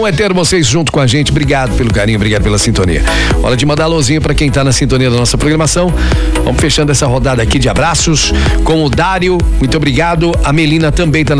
bom é ter vocês junto com a gente. Obrigado pelo carinho, obrigado pela sintonia. Hora de mandar alôzinho pra quem tá na sintonia da nossa programação. Vamos fechando essa rodada aqui de abraços com o Dário. Muito obrigado. A Melina também tá na